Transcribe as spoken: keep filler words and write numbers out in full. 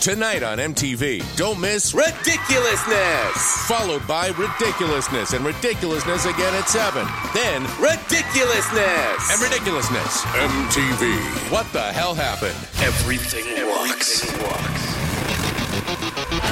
Tonight on M T V, don't miss Ridiculousness! Followed by Ridiculousness and Ridiculousness again at seven. Then Ridiculousness! and Ridiculousness. M T V. What the hell happened? Everything walks. Everything walks.